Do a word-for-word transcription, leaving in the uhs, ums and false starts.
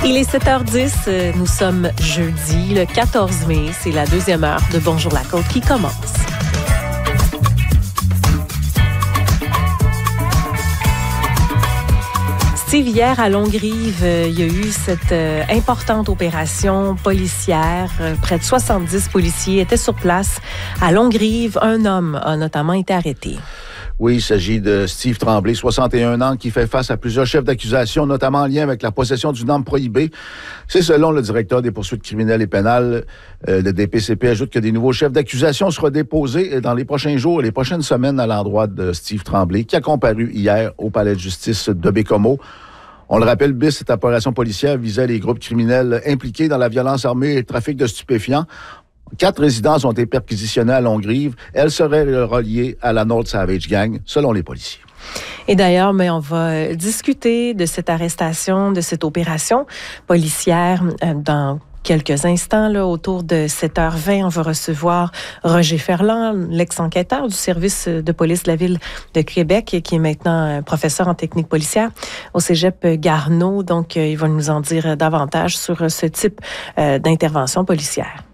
Il est sept heures dix, nous sommes jeudi, le quatorze mai. C'est la deuxième heure de Bonjour la Côte qui commence. Steve, hier à Longrive, il y a eu cette euh, importante opération policière. Près de soixante-dix policiers étaient sur place. À Longrive, un homme a notamment été arrêté. Oui, il s'agit de Steve Tremblay, soixante et un ans, qui fait face à plusieurs chefs d'accusation, notamment en lien avec la possession d'une arme prohibée. C'est selon le directeur des poursuites criminelles et pénales. Euh, le D P C P ajoute que des nouveaux chefs d'accusation seront déposés dans les prochains jours et les prochaines semaines à l'endroit de Steve Tremblay, qui a comparu hier au palais de justice de Baie-Comeau. On le rappelle, B I S, cette opération policière visait les groupes criminels impliqués dans la violence armée et le trafic de stupéfiants. Quatre résidences ont été perquisitionnées à Longrive. Elles seraient reliées à la North Savage Gang, selon les policiers. Et d'ailleurs, mais on va discuter de cette arrestation, de cette opération policière dans quelques instants. Là, autour de sept heures vingt, on va recevoir Roger Ferland, l'ex-enquêteur du service de police de la Ville de Québec, qui est maintenant professeur en technique policière au Cégep Garneau. Donc, il va nous en dire davantage sur ce type d'intervention policière.